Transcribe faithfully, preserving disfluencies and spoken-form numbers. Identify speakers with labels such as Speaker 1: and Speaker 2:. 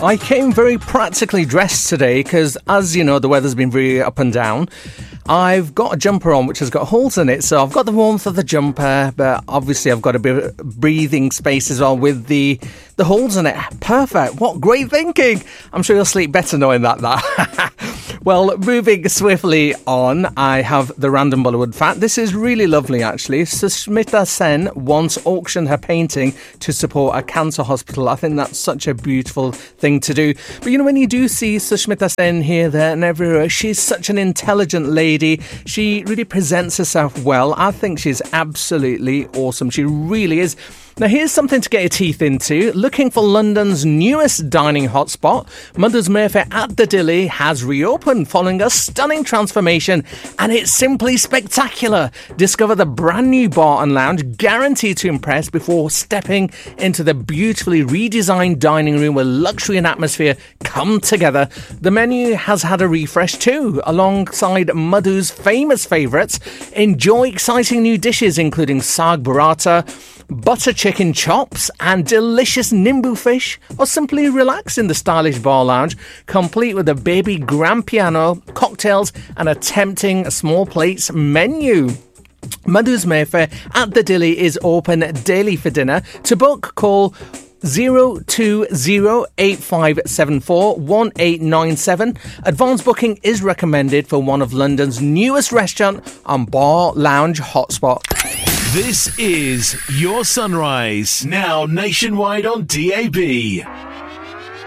Speaker 1: I came very practically dressed today because, as you know, the weather's been very up and down. I've got a jumper on which has got holes in it, so I've got the warmth of the jumper, but obviously I've got a bit of breathing space as well with the the holes in it. Perfect. What great thinking. I'm sure you'll sleep better knowing that. that. Well, moving swiftly on, I have the random Bollywood fact. This is really lovely, actually. Sushmita Sen once auctioned her painting to support a cancer hospital. I think that's such a beautiful thing to do. But, you know, when you do see Sushmita Sen here, there and everywhere, she's such an intelligent lady. She really presents herself well. I think she's absolutely awesome. She really is. Now, here's something to get your teeth into. Looking for London's newest dining hotspot, Mother's Murphy at the Dilly has reopened following a stunning transformation, and it's simply spectacular. Discover the brand new bar and lounge, guaranteed to impress before stepping into the beautifully redesigned dining room where luxury and atmosphere come together. The menu has had a refresh too, alongside Madhu's famous favourites. Enjoy exciting new dishes including Saag Burrata, butter chicken chops and delicious nimbu fish, or simply relax in the stylish bar lounge, complete with a baby grand piano, cocktails and a tempting small plates menu. Madhu's Mayfair at the Dilly is open daily for dinner. To book, call zero two zero eight five seven four one eight nine seven. Advance booking is recommended for one of London's newest restaurant and bar lounge hotspot.
Speaker 2: This is Your Sunrise, now nationwide on D A B.